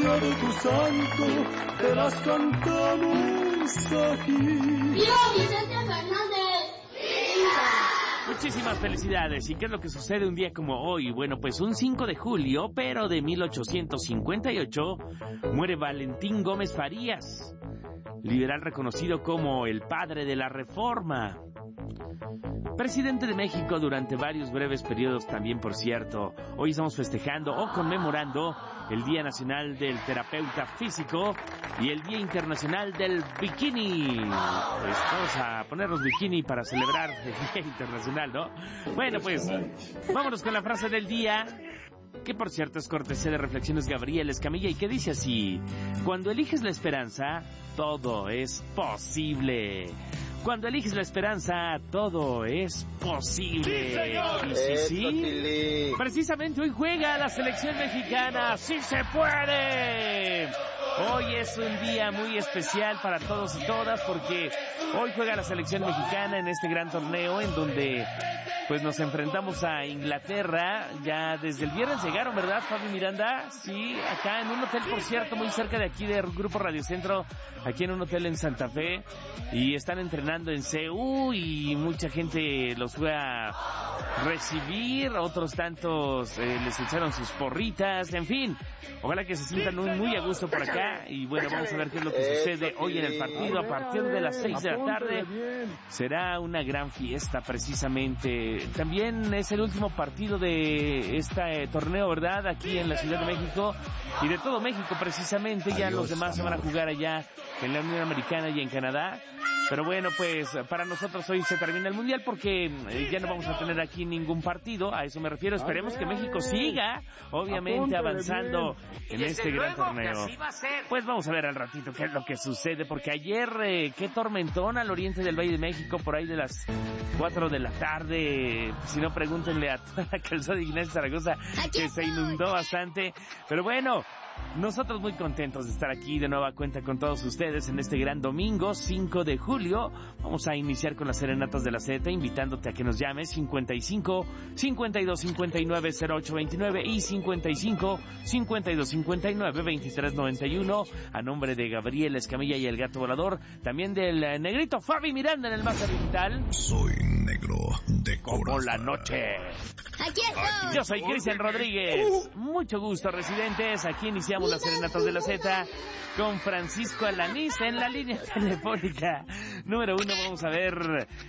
Espíritu Santo, te las cantamos aquí. ¡Viva Vicente Fernández! ¡Viva! Muchísimas felicidades. ¿Y qué es lo que sucede un día como hoy? Bueno, pues un 5 de julio, pero de 1858, muere Valentín Gómez Farías, liberal reconocido como el padre de la Reforma. Presidente de México durante varios breves periodos también, por cierto. Hoy estamos festejando o conmemorando el Día Nacional del Terapeuta Físico y el Día Internacional del Bikini. Pues vamos a ponernos bikini para celebrar el Día Internacional, ¿no? Bueno, pues vámonos con la frase del día, que por cierto es cortesía de Reflexiones Gabriel Escamilla y que dice así: cuando eliges la esperanza, todo es posible. Cuando eliges la esperanza, todo es posible. ¡Sí, señor! Y sí, precisamente hoy juega la selección mexicana. ¡Sí se puede! Hoy es un día muy especial para todos y todas porque hoy juega la selección mexicana en este gran torneo en donde pues nos enfrentamos a Inglaterra. Ya desde el viernes llegaron, ¿verdad, Fabi Miranda? Sí, acá en un hotel, por cierto, muy cerca de aquí del Grupo Radio Centro, aquí en un hotel en Santa Fe, y están entrenando en CU y mucha gente los fue a recibir, otros tantos les echaron sus porritas, en fin, ojalá que se sientan muy a gusto por acá. Y bueno, vamos a ver qué es lo que sucede hoy en el partido. A partir de las 6 de la tarde será una gran fiesta precisamente. También es el último partido de este torneo, ¿verdad? Aquí en la Ciudad de México y de todo México precisamente. Ya los demás se van a jugar allá en la Unión Americana y en Canadá. Pero bueno, pues para nosotros hoy se termina el Mundial porque ya no vamos a tener aquí ningún partido, a eso me refiero. Esperemos que México siga, obviamente, avanzando en este gran torneo. Pues vamos a ver al ratito qué es lo que sucede, porque ayer, qué tormentón al oriente del Valle de México, por ahí de las 4 de la tarde. Si no, pregúntenle a toda la calzada de Ignacio Zaragoza, que se inundó bastante. Pero bueno, nosotros muy contentos de estar aquí de nueva cuenta con todos ustedes en este gran domingo 5 de julio. Vamos a iniciar con las serenatas de la Z, invitándote a que nos llames 55 52 59 08 29 y 55 52 59 23 91, a nombre de Gabriel Escamilla y el Gato Volador, también del negrito Fabi Miranda en el Master Digital. Soy negro de corazón. Como la noche. Aquí estoy. Yo soy Cristian Rodríguez. Mucho gusto, residentes. Aquí iniciamos las serenatas de la Z con Francisco Alanís en la línea telefónica número 1. Vamos a ver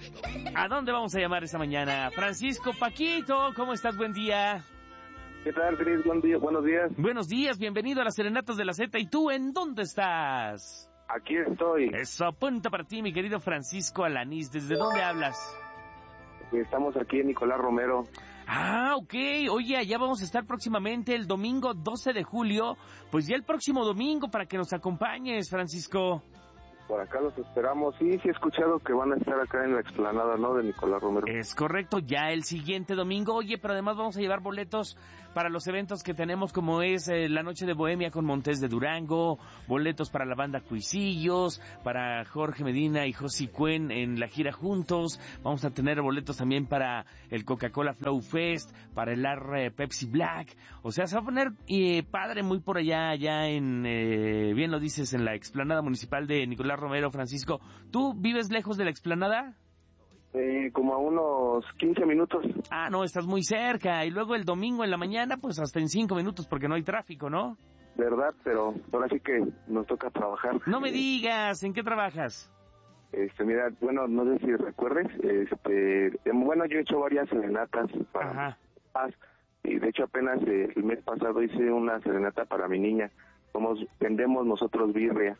a dónde vamos a llamar esta mañana. Francisco Paquito, ¿cómo estás? Buen día. ¿Qué tal, Cris? Buen día, buenos días. Buenos días, bienvenido a las serenatas de la Z. ¿Y tú en dónde estás? Aquí estoy. Eso apunta para ti, mi querido Francisco Alanís. ¿Desde dónde hablas? Estamos aquí en Nicolás Romero. Ah, ok. Oye, allá vamos a estar próximamente el domingo 12 de julio. Pues ya el próximo domingo para que nos acompañes, Francisco. Por acá los esperamos. Sí, he escuchado que van a estar acá en la explanada, ¿no?, de Nicolás Romero. Es correcto, ya el siguiente domingo. Oye, pero además vamos a llevar boletos para los eventos que tenemos, como es la Noche de Bohemia con Montés de Durango, boletos para la banda Cuisillos, para Jorge Medina y Josi Cuen en la gira Juntos. Vamos a tener boletos también para el Coca-Cola Flow Fest, para el AR Pepsi Black. O sea, se va a poner padre muy por allá en, bien lo dices, en la explanada municipal de Nicolás Romero. Francisco, ¿tú vives lejos de la explanada? Como a unos 15 minutos. Ah, no, estás muy cerca. Y luego el domingo en la mañana, pues hasta en 5 minutos, porque no hay tráfico, ¿no? ¿Verdad? Pero ahora sí que nos toca trabajar. No me digas, ¿en qué trabajas? Mira, bueno, no sé si recuerdes, bueno, yo he hecho varias serenatas para paz, y de hecho apenas el mes pasado hice una serenata para mi niña. Vendemos nosotros birria.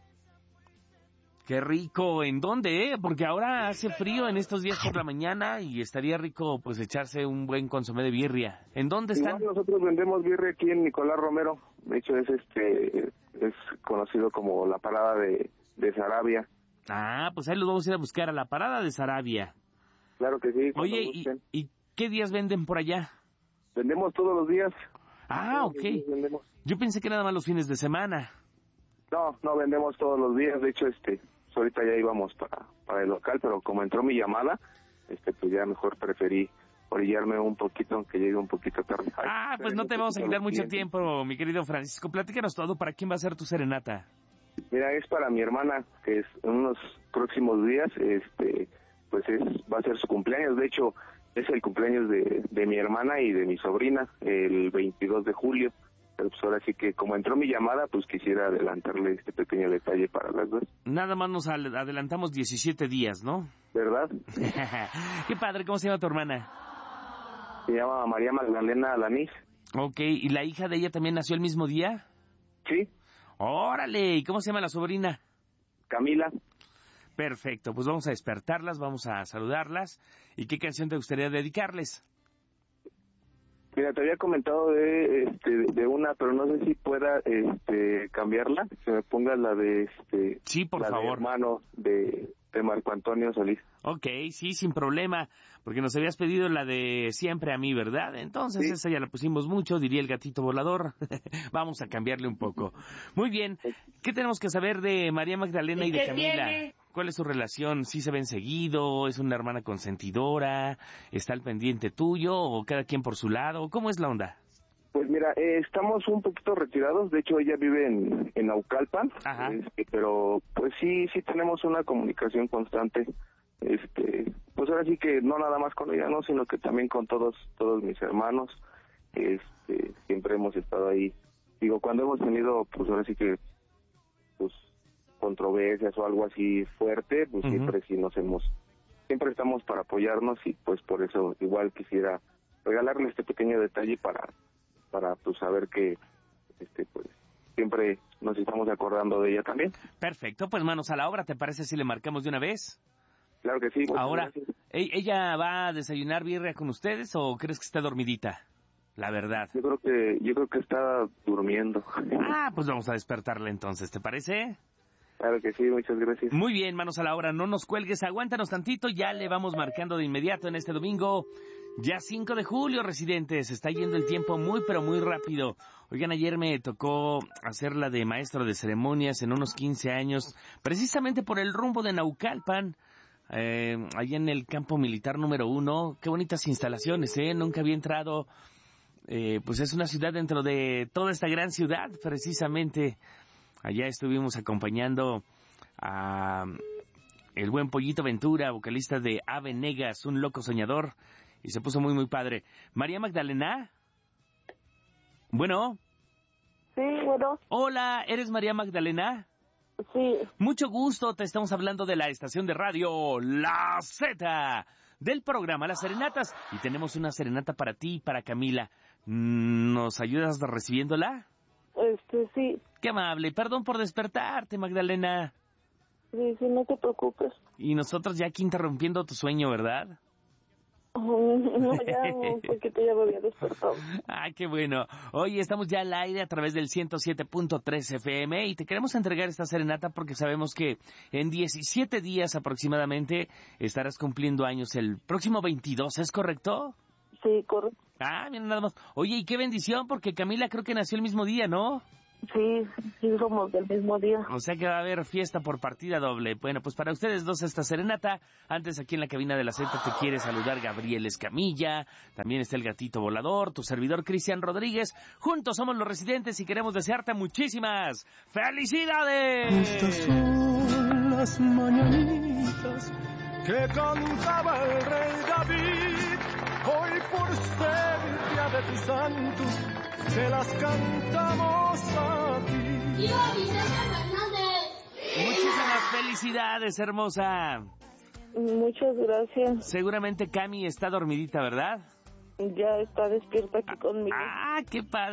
Qué rico. ¿En dónde, Porque ahora hace frío en estos días por la mañana y estaría rico pues echarse un buen consomé de birria. ¿En dónde están? Igual nosotros vendemos birria aquí en Nicolás Romero. De hecho es conocido como la parada de Sarabia. Ah, pues ahí los vamos a ir a buscar a la parada de Sarabia. Claro que sí. Oye, ¿y qué días venden por allá? Vendemos todos los días. Ah, ok. Yo pensé que nada más los fines de semana. No, vendemos todos los días. De hecho, ahorita ya íbamos para el local, pero como entró mi llamada, pues ya mejor preferí orillarme un poquito, aunque llegue un poquito tarde. Pues no te vamos a quitar mucho tiempo, mi querido Francisco. Platícanos todo, ¿para quién va a ser tu serenata? Mira, es para mi hermana, que es en unos próximos días, pues va a ser su cumpleaños. De hecho, es el cumpleaños de mi hermana y de mi sobrina, el 22 de julio. Pero pues ahora sí que, como entró mi llamada, pues quisiera adelantarle este pequeño detalle para las dos. Nada más nos adelantamos 17 días, ¿no? ¿Verdad? Qué padre, ¿cómo se llama tu hermana? Se llama María Magdalena Alanís. Ok, ¿y la hija de ella también nació el mismo día? Sí. ¡Órale! ¿Y cómo se llama la sobrina? Camila. Perfecto, pues vamos a despertarlas, vamos a saludarlas. ¿Y qué canción te gustaría dedicarles? Mira, te había comentado de una, pero no sé si pueda cambiarla, que me ponga la de sí, por la favor. de hermano de Marco Antonio Solís. Ok, sí, sin problema, porque nos habías pedido la de Siempre a mí, ¿verdad? Entonces sí. Esa ya la pusimos mucho, diría el gatito volador. Vamos a cambiarle un poco. Muy bien, ¿qué tenemos que saber de María Magdalena y de Camila? ¿Tiene? ¿Cuál es su relación? ¿Sí se ven seguido? ¿Es una hermana consentidora? ¿Está al pendiente tuyo? ¿O cada quien por su lado? ¿Cómo es la onda? Pues mira, estamos un poquito retirados. De hecho, ella vive en Naucalpan. Ajá. Pero pues sí tenemos una comunicación constante. Pues ahora sí que no nada más con ella, no, sino que también con todos mis hermanos. Siempre hemos estado ahí. Digo, cuando hemos tenido, pues ahora sí que, pues, controversias o algo así fuerte, pues siempre siempre estamos para apoyarnos, y pues por eso igual quisiera regalarle este pequeño detalle para pues saber que pues siempre nos estamos acordando de ella también. Perfecto, pues manos a la obra. ¿Te parece si le marcamos de una vez? Claro que sí. Ahora, ¿ella va a desayunar birria con ustedes o crees que está dormidita? La verdad. Yo creo que está durmiendo. Pues vamos a despertarla entonces, ¿te parece? Claro que sí, muchas gracias. Muy bien, manos a la obra, no nos cuelgues, aguántanos tantito, ya le vamos marcando de inmediato en este domingo, ya 5 de julio, residentes, está yendo el tiempo muy pero muy rápido. Oigan, ayer me tocó hacer la de maestro de ceremonias en unos 15 años, precisamente por el rumbo de Naucalpan, allá en el campo militar número 1, qué bonitas instalaciones, nunca había entrado, pues es una ciudad dentro de toda esta gran ciudad, precisamente. Allá estuvimos acompañando a el buen Pollito Ventura, vocalista de Ave Negas, un loco soñador, y se puso muy, muy padre. María Magdalena. Bueno. Sí, bueno. Hola, ¿eres María Magdalena? Sí. Mucho gusto, te estamos hablando de la estación de radio La Z, del programa Las Serenatas, y tenemos una serenata para ti y para Camila. ¿Nos ayudas recibiéndola? Sí. Qué amable. Perdón por despertarte, Magdalena. Sí, no te preocupes. Y nosotros ya aquí interrumpiendo tu sueño, ¿verdad? No, ya un poquito ya me había despertado. Qué bueno. Hoy estamos ya al aire a través del 107.3 FM y te queremos entregar esta serenata porque sabemos que en 17 días aproximadamente estarás cumpliendo años el próximo 22, ¿es correcto? Sí, correcto. Mira nada más. Oye, y qué bendición, porque Camila creo que nació el mismo día, ¿no? Sí, somos del mismo día. O sea que va a haber fiesta por partida doble. Bueno, pues para ustedes dos esta serenata. Antes aquí en la cabina de la Z te quiere saludar Gabriel Escamilla. También está el gatito volador, tu servidor Cristian Rodríguez. Juntos somos los residentes y queremos desearte muchísimas ¡felicidades! Estas son las mañanitas que cantaba el rey David. Hoy por ser día de tu santo, se las cantamos a ti. ¡Viva Vicente Fernández! Muchísimas felicidades, hermosa. Muchas gracias. Seguramente Cami está dormidita, ¿verdad? Ya está despierta aquí conmigo. ¡Qué padre!